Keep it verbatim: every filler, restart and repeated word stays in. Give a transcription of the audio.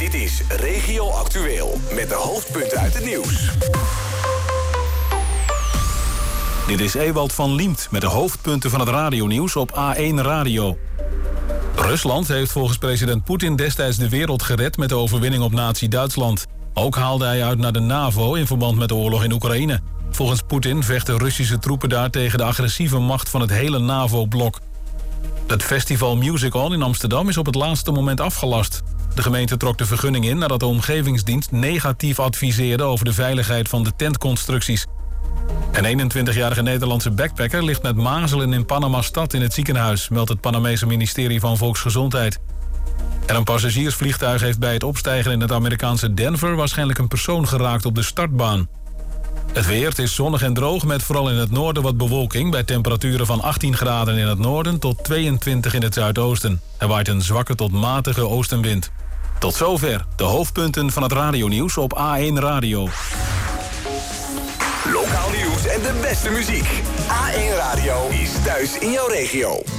Dit is Regio Actueel met de hoofdpunten uit het nieuws. Dit is Ewald van Liemt met de hoofdpunten van het radionieuws op A één Radio. Rusland heeft volgens president Poetin destijds de wereld gered met de overwinning op nazi-Duitsland. Ook haalde hij uit naar de NAVO in verband met de oorlog in Oekraïne. Volgens Poetin vechten Russische troepen daar tegen de agressieve macht van het hele NAVO-blok. Het festival Music On in Amsterdam is op het laatste moment afgelast. De gemeente trok de vergunning in nadat de omgevingsdienst negatief adviseerde over de veiligheid van de tentconstructies. Een eenentwintigjarige Nederlandse backpacker ligt met mazelen in Panama-stad in het ziekenhuis, meldt het Panamese ministerie van Volksgezondheid. En een passagiersvliegtuig heeft bij het opstijgen in het Amerikaanse Denver waarschijnlijk een persoon geraakt op de startbaan. Het weer, het is zonnig en droog met vooral in het noorden wat bewolking bij temperaturen van achttien graden in het noorden tot tweeëntwintig in het zuidoosten. Er waait een zwakke tot matige oostenwind. Tot zover de hoofdpunten van het radionieuws op A één Radio. Lokaal nieuws en de beste muziek. A één Radio is thuis in jouw regio.